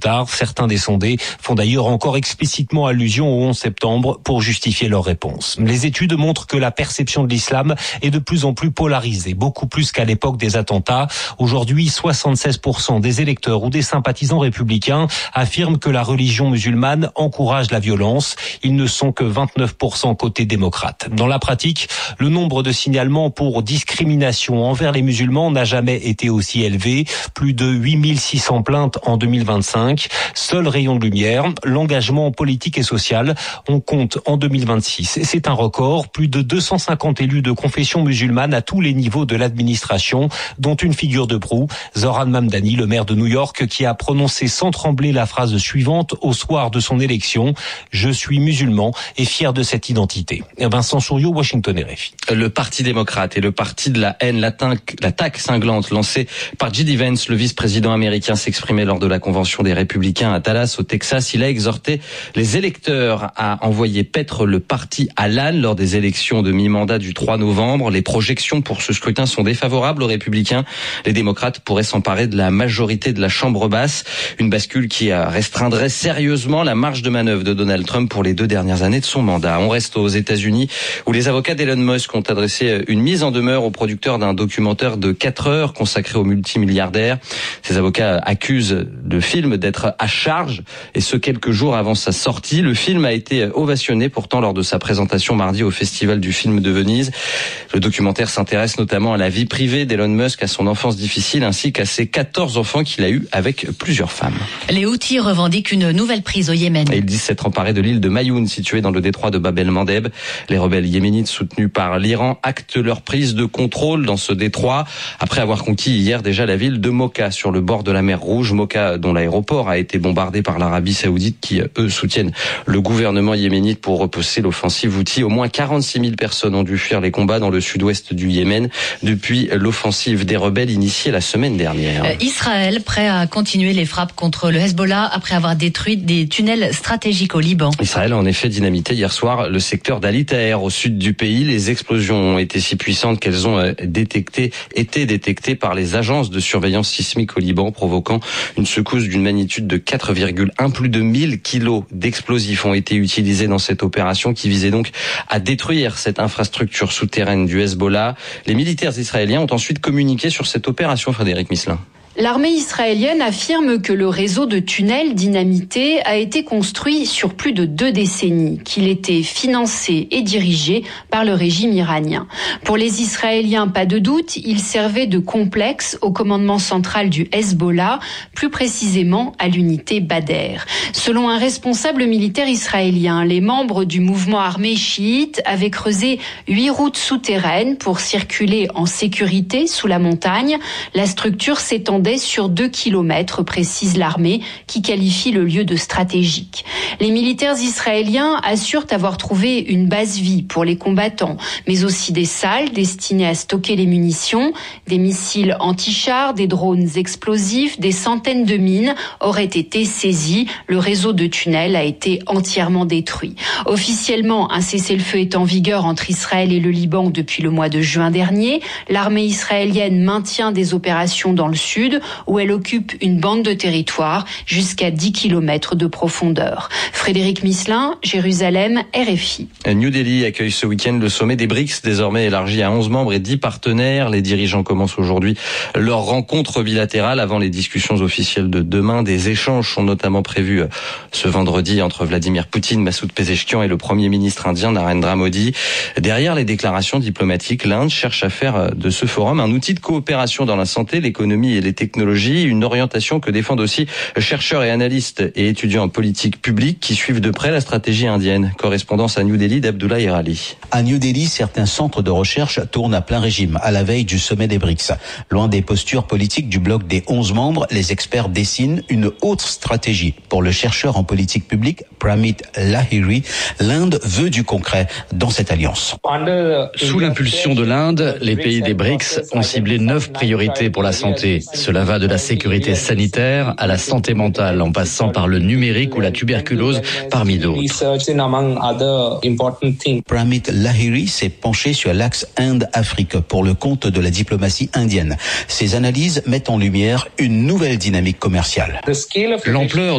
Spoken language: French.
tard. Certains des sondés font d'ailleurs encore explicitement allusion au 11 septembre pour justifier leur réponse. Les études montrent que la perception de l'islam est de plus en plus polarisée, beaucoup plus qu'à l'époque des attentats. Aujourd'hui, 76% des électeurs ou des sympathisants républicains affirment que la religion musulmane encourage la violence. Ils ne sont que 29% côté démocrate. Dans la pratique, le nombre de signalements pour discrimination envers les musulmans n'a jamais été aussi élevé. Plus de 8600 plaintes en 2025. Seul rayon de lumière, l'engagement politique et social. On compte en 2026. C'est un record. Plus de 250 élus de confession musulmane à tous les niveaux de l'administration, dont une figure de proue, Zoran Mamdani, le maire de New York, qui a prononcé sans trembler la phrase suivante au soir de son élection: « Je suis musulman et fier de cette identité ». Vincent Souriau, Washington RFI. Le Parti démocrate et le parti de la haine, l'attaque cinglante lancée par J.D. Vance, le vice-président américain, s'exprimait lors de la convention des Républicains à Dallas, au Texas. Il a exhorté les électeurs à envoyer paître le parti à l'âne lors des élections de mi-mandat du 3 novembre. Les projections pour ce scrutin sont défavorables aux Républicains. Les démocrates pourraient s'emparer de la majorité de la Chambre basse. Une bascule qui restreindrait sérieusement la marge de manœuvre de Donald Trump pour les 2 dernières années de son mandat. On reste aux États-Unis où les avocats d'Elon Musk ont adressé une mise en demeure au producteur d'un documentaire de 4 heures consacré au multimilliardaire. Ces avocats accusent le film d'être à charge, et ce quelques jours avant sa sortie. Le film a été ovationné pourtant lors de sa présentation mardi au Festival du film de Venise. Le documentaire s'intéresse notamment à la vie privée d'Elon Musk, à son enfance difficile, ainsi qu'à ses 14 enfants qu'il a eus avec plusieurs femmes. Les Houthis revendiquent une nouvelle prise au Yémen. Et ils disent s'être emparés de l'île de Mayoun, située dans le détroit de Bab el-Mandeb. Les rebelles yéménites soutenus par l'Iran actent leur prise de contrôle dans ce détroit, après avoir conquis hier déjà la ville de Mocha, sur le bord de la mer Rouge. Mocha, dont l'aéroport a été bombardé par l'Arabie Saoudite, qui, eux, soutiennent le gouvernement yéménite pour repousser l'offensive Houthi. Au moins 46 000 personnes ont dû fuir les combats dans le sud-ouest du Yémen depuis l'offensive des rebelles initiée la semaine dernière. Israël prêt à continuer les frappes contre le Hezbollah après avoir détruit des tunnels stratégiques au Liban. Israël a en effet dynamité hier soir le secteur d'Ali Taher au sud du pays. Les explosions ont été si puissantes qu'elles ont été détectées par les agences de surveillance sismique au Liban, provoquant une secousse d'une magnitude de 4,1. Plus de 1000 kilos d'explosifs ont été utilisés dans cette opération qui visait donc à détruire cette infrastructure souterraine du Hezbollah. Les militaires israéliens ont ensuite communiqué sur cette opération, Frédéric Misselin. L'armée israélienne affirme que le réseau de tunnels dynamités a été construit sur plus de 2 décennies, qu'il était financé et dirigé par le régime iranien. Pour les Israéliens, pas de doute, il servait de complexe au commandement central du Hezbollah, plus précisément à l'unité Badr. Selon un responsable militaire israélien, les membres du mouvement armé chiite avaient creusé 8 routes souterraines pour circuler en sécurité sous la montagne. La structure s'étendait sur 2 kilomètres, précise l'armée, qui qualifie le lieu de stratégique. Les militaires israéliens assurent avoir trouvé une base vie pour les combattants, mais aussi des salles destinées à stocker les munitions, des missiles anti-chars, des drones explosifs, des centaines de mines auraient été saisies. Le réseau de tunnels a été entièrement détruit. Officiellement, un cessez-le-feu est en vigueur entre Israël et le Liban depuis le mois de juin dernier. L'armée israélienne maintient des opérations dans le sud, où elle occupe une bande de territoire jusqu'à 10 km de profondeur. Frédéric Misselin, Jérusalem, RFI. New Delhi accueille ce week-end le sommet des BRICS, désormais élargi à 11 membres et 10 partenaires. Les dirigeants commencent aujourd'hui leur rencontre bilatérale avant les discussions officielles de demain. Des échanges sont notamment prévus ce vendredi entre Vladimir Poutine, Massoud Pezeshkian et le Premier ministre indien Narendra Modi. Derrière les déclarations diplomatiques, l'Inde cherche à faire de ce forum un outil de coopération dans la santé, l'économie et les technologies, une orientation que défendent aussi chercheurs et analystes et étudiants en politique publique qui suivent de près la stratégie indienne. Correspondance à New Delhi d'Abdullah Irali. À New Delhi, certains centres de recherche tournent à plein régime à la veille du sommet des BRICS. Loin des postures politiques du bloc des 11 membres, les experts dessinent une autre stratégie. Pour le chercheur en politique publique, Pramit Lahiri, l'Inde veut du concret dans cette alliance. Sous l'impulsion de l'Inde, les pays des BRICS ont ciblé 9 priorités pour la santé. Cela va de la sécurité sanitaire à la santé mentale, en passant par le numérique ou la tuberculose, parmi d'autres. Pramit Lahiri s'est penché sur l'axe Inde-Afrique pour le compte de la diplomatie indienne. Ses analyses mettent en lumière une nouvelle dynamique commerciale. L'ampleur